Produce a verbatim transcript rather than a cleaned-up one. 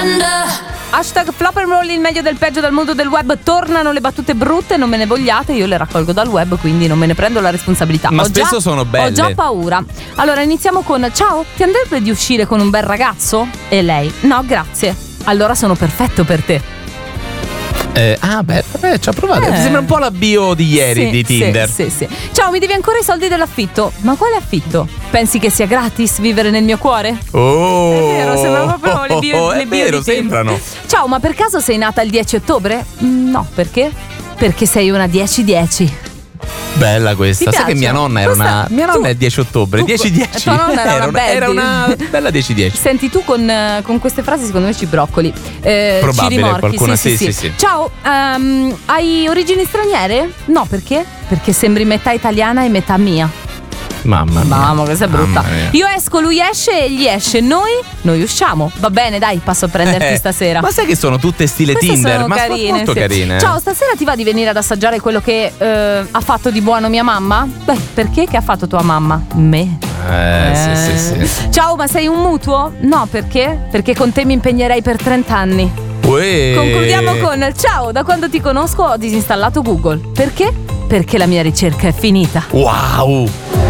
Hashtag flop and roll, il meglio del peggio dal mondo del web. Tornano le battute brutte, non me ne vogliate, io le raccolgo dal web, quindi non me ne prendo la responsabilità. Ma ho spesso già, sono belle. Ho già paura. Allora iniziamo con: ciao, ti andrebbe di uscire con un bel ragazzo? E lei: no, grazie. Allora sono perfetto per te. Eh, ah beh, eh, ci ho provato. Eh. Mi sembra un po' la bio di ieri Sì, di Tinder. Sì, sì, sì. Ciao, mi devi ancora i soldi dell'affitto. Ma quale affitto? Pensi che sia gratis vivere nel mio cuore? Oh, È vero, sembrano proprio le bio, oh, le è bio vero, di Tinder. sembrano. Ciao, ma per caso sei nata il dieci ottobre? Mm, No, perché? Perché sei una dieci dieci. Bella questa. Ti Sai che piace? mia nonna era Questa- una. Mia nonna tu- è il dieci ottobre. tu- dieci dieci. tua nonna era una era baby. una bella dieci dieci. Senti, tu con, eh, con queste frasi secondo me ci broccoli. Eh, Probabile, ci rimorchi. qualcuna sì, sì, sì, sì, sì. sì. Ciao, ehm, hai origini straniere? No, perché? Perché sembri metà italiana e metà mia. Mamma mia. Mamma, questa è brutta. Mamma mia. Io esco, lui esce e gli esce. Noi, noi usciamo. Va bene, dai, passo a prenderti Eh, stasera. Ma sai che sono tutte stile Queste Tinder? sono Ma sono carine, molto sì. carine. Ciao, stasera ti va di venire ad assaggiare quello che eh, ha fatto di buono mia mamma? Beh, perché? Che ha fatto tua mamma? Me. Eh, sì, sì, sì. Ciao, ma sei un mutuo? No, perché? Perché con te mi impegnerei per trenta anni. Uè. Concludiamo con: ciao, da quando ti conosco ho disinstallato Google. Perché? Perché la mia ricerca è finita. Wow.